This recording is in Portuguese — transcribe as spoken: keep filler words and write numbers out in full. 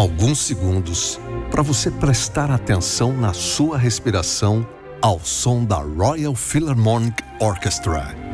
Alguns segundos para você prestar atenção na sua respiração ao som da Royal Philharmonic Orchestra.